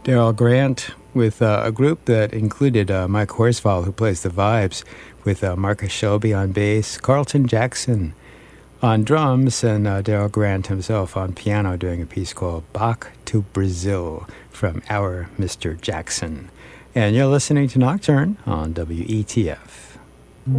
Daryl Grant with a group that included Mike Horsfall, who plays the vibes, with Marcus Shelby on bass, Carlton Jackson on drums, and Daryl Grant himself on piano doing a piece called Bach to Brazil from Our Mr. Jackson. And you're listening to Nocturne on WETF.